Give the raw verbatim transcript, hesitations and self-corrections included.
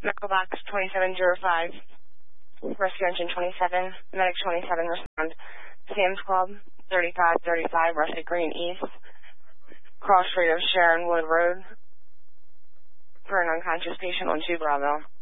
Medical box twenty-seven oh five, rescue engine twenty-seven, medic twenty-seven, respond. Sam's Club, thirty-five thirty-five, Russet Green East, cross street of Sharon Wood Road, for an unconscious patient on two Bravo.